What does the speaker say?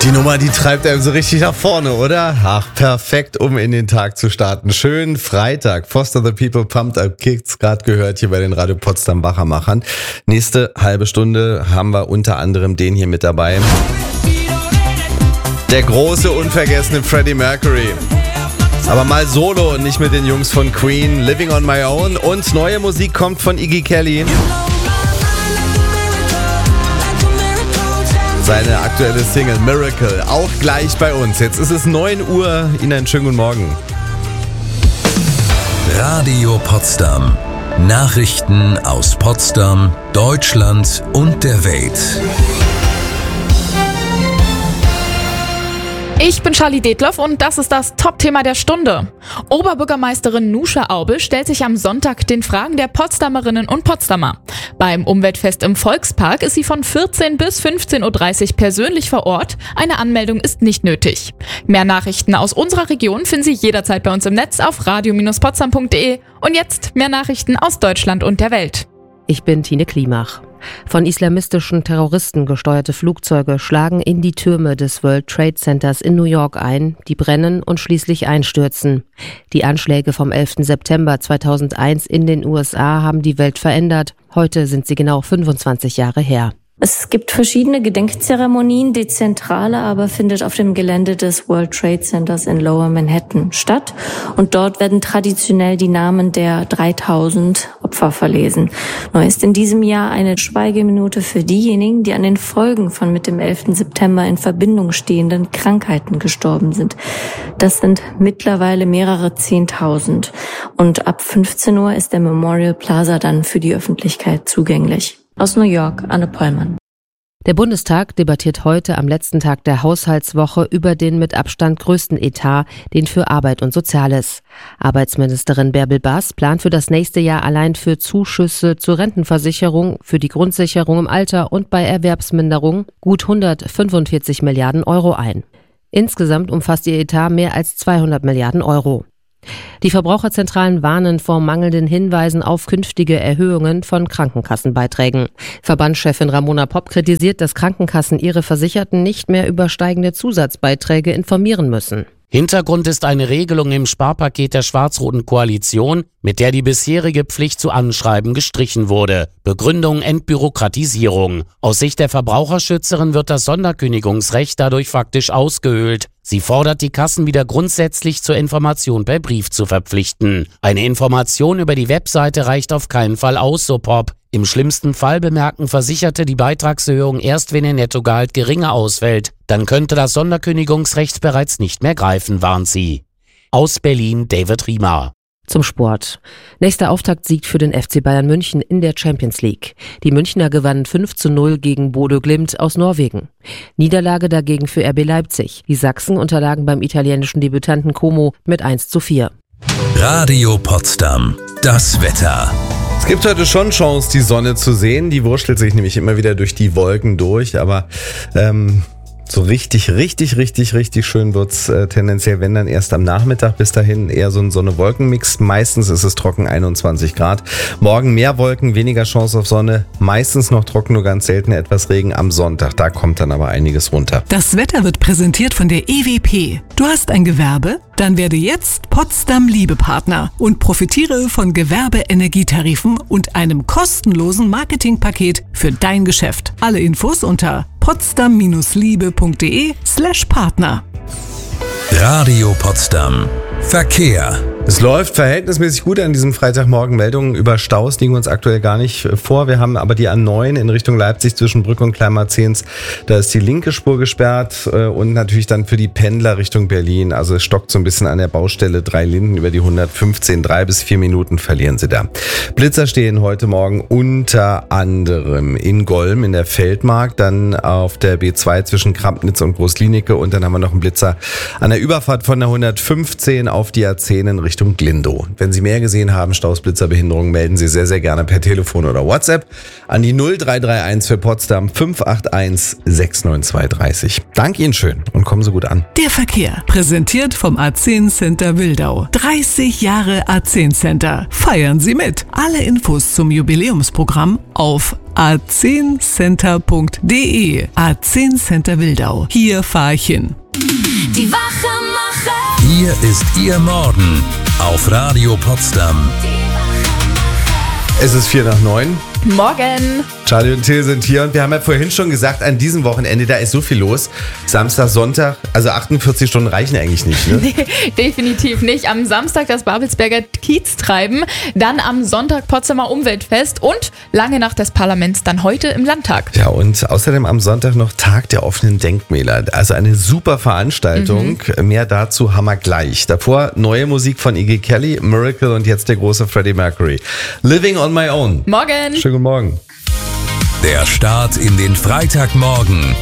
Die Nummer, die treibt einem so richtig nach vorne, oder? Ach, perfekt, um in den Tag zu starten. Schönen Freitag. Foster the People Pumped Up Kicks, gerade gehört hier bei den Radio Potsdam Wachermachern. Nächste halbe Stunde haben wir unter anderem den hier mit dabei. Der große, unvergessene Freddie Mercury. Aber mal solo und nicht mit den Jungs von Queen. Living on My Own. Und neue Musik kommt von Iggy Kelly. Seine aktuelle Single Miracle, auch gleich bei uns. Jetzt ist es 9 Uhr. Ihnen einen schönen guten Morgen. Radio Potsdam. Nachrichten aus Potsdam, Deutschland und der Welt. Ich bin Charlie Detloff und das ist das Top-Thema der Stunde. Oberbürgermeisterin Nusche Aube stellt sich am Sonntag den Fragen der Potsdamerinnen und Potsdamer. Beim Umweltfest im Volkspark ist sie von 14 bis 15.30 Uhr persönlich vor Ort. Eine Anmeldung ist nicht nötig. Mehr Nachrichten aus unserer Region finden Sie jederzeit bei uns im Netz auf radio-potsdam.de. Und jetzt mehr Nachrichten aus Deutschland und der Welt. Ich bin Tine Klimach. Von islamistischen Terroristen gesteuerte Flugzeuge schlagen in die Türme des World Trade Centers in New York ein, die brennen und schließlich einstürzen. Die Anschläge vom 11. September 2001 in den USA haben die Welt verändert. Heute sind sie genau 25 Jahre her. Es gibt verschiedene Gedenkzeremonien. Die zentrale aber findet auf dem Gelände des World Trade Centers in Lower Manhattan statt. Und dort werden traditionell die Namen der 3000 Opfer verlesen. Neu ist in diesem Jahr eine Schweigeminute für diejenigen, die an den Folgen von mit dem 11. September in Verbindung stehenden Krankheiten gestorben sind. Das sind mittlerweile mehrere 10.000. Und ab 15 Uhr ist der Memorial Plaza dann für die Öffentlichkeit zugänglich. Aus New York, Anne Pollmann. Der Bundestag debattiert heute am letzten Tag der Haushaltswoche über den mit Abstand größten Etat, den für Arbeit und Soziales. Arbeitsministerin Bärbel Baas plant für das nächste Jahr allein für Zuschüsse zur Rentenversicherung, für die Grundsicherung im Alter und bei Erwerbsminderung gut 145 Milliarden Euro ein. Insgesamt umfasst ihr Etat mehr als 200 Milliarden Euro. Die Verbraucherzentralen warnen vor mangelnden Hinweisen auf künftige Erhöhungen von Krankenkassenbeiträgen. Verbandschefin Ramona Popp kritisiert, dass Krankenkassen ihre Versicherten nicht mehr über steigende Zusatzbeiträge informieren müssen. Hintergrund ist eine Regelung im Sparpaket der schwarz-roten Koalition, mit der die bisherige Pflicht zu Anschreiben gestrichen wurde. Begründung Entbürokratisierung. Aus Sicht der Verbraucherschützerin wird das Sonderkündigungsrecht dadurch faktisch ausgehöhlt. Sie fordert die Kassen wieder grundsätzlich zur Information per Brief zu verpflichten. Eine Information über die Webseite reicht auf keinen Fall aus, so Popp. Im schlimmsten Fall bemerken Versicherte die Beitragserhöhung erst, wenn ihr Nettogehalt geringer ausfällt. Dann könnte das Sonderkündigungsrecht bereits nicht mehr greifen, warnt sie. Aus Berlin, David Riemer. Zum Sport. Nächster Auftaktsieg für den FC Bayern München in der Champions League. Die Münchner gewannen 5:0 gegen Bodø Glimt aus Norwegen. Niederlage dagegen für RB Leipzig. Die Sachsen unterlagen beim italienischen Debütanten Como mit 1:4. Radio Potsdam. Das Wetter. Es gibt heute schon Chance, die Sonne zu sehen. Die wurschtelt sich nämlich immer wieder durch die Wolken durch, aber so richtig schön wird's tendenziell, wenn dann erst am Nachmittag. Bis dahin eher so ein Sonne-Wolken-Mix. Meistens ist es trocken, 21 Grad. Morgen mehr Wolken, weniger Chance auf Sonne. Meistens noch trocken, nur ganz selten etwas Regen am Sonntag. Da kommt dann aber einiges runter. Das Wetter wird präsentiert von der EWP. Du hast ein Gewerbe? Dann werde jetzt Potsdam Liebepartner und profitiere von Gewerbe-Energietarifen und einem kostenlosen Marketingpaket für dein Geschäft. Alle Infos unter potsdam-liebe.de/Partner. Radio Potsdam. Verkehr. Es läuft verhältnismäßig gut an diesem Freitagmorgen. Meldungen über Staus liegen uns aktuell gar nicht vor. Wir haben aber die A9 in Richtung Leipzig zwischen Brück und Kleinmarzehns. Da ist die linke Spur gesperrt und natürlich dann für die Pendler Richtung Berlin. Also es stockt so ein bisschen an der Baustelle 3 Linden über die 115. 3 bis 4 Minuten verlieren Sie da. Blitzer stehen heute Morgen unter anderem in Golm in der Feldmark, dann auf der B2 zwischen Krampnitz und Großlinicke und dann haben wir noch einen Blitzer an der Überfahrt von der 115 auf die A10 in Richtung Richtung Glindow. Wenn Sie mehr gesehen haben, Staus, Blitzer, Behinderungen, melden Sie sehr, sehr gerne per Telefon oder WhatsApp an die 0331 für Potsdam 581 69230. Danke Ihnen schön und kommen Sie gut an. Der Verkehr, präsentiert vom A10 Center Wildau. 30 Jahre A10 Center. Feiern Sie mit. Alle Infos zum Jubiläumsprogramm auf a10center.de. A10 Center Wildau. Hier fahre ich hin. Die Wachemacher. Hier ist Ihr Morgen auf Radio Potsdam. Es ist 8:45. Morgen. Charlie und Till sind hier und wir haben ja vorhin schon gesagt, an diesem Wochenende, da ist so viel los. Samstag, Sonntag, also 48 Stunden reichen eigentlich nicht, ne? Nee, definitiv nicht. Am Samstag das Babelsberger Kieztreiben, dann am Sonntag Potsdamer Umweltfest und lange Nacht des Parlaments dann heute im Landtag. Ja, und außerdem am Sonntag noch Tag der offenen Denkmäler. Also eine super Veranstaltung. Mehr dazu haben wir gleich. Davor neue Musik von Iggy Kelly, Miracle und jetzt der große Freddie Mercury. Living on my own. Morgen. Schönen guten Morgen. Der Start in den Freitagmorgen.